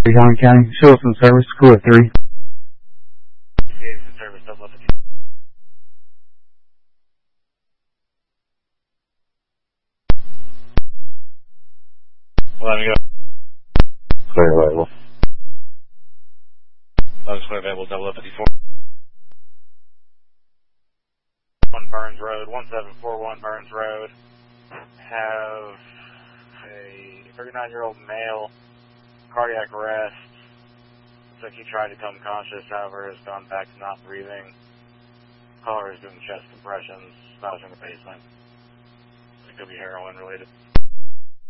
Young County, show us some service, school at 3. Service, double up at Let me go. Clear available. Clear available, double up at 4. 1 Burns Road, 1741 Burns Road. Have a 39-year-old male, cardiac arrest. Looks like he tried to come conscious, however, has gone back to not breathing. Caller is doing chest compressions, splashing in the basement. It could be heroin related.